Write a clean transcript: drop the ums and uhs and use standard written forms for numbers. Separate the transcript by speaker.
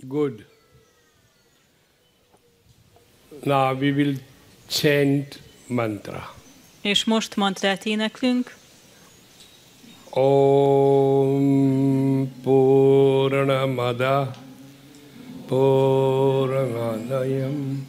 Speaker 1: Good. Now we will chant mantra.
Speaker 2: És most mantrát éneklünk.
Speaker 1: Om Purnamada Purnadayam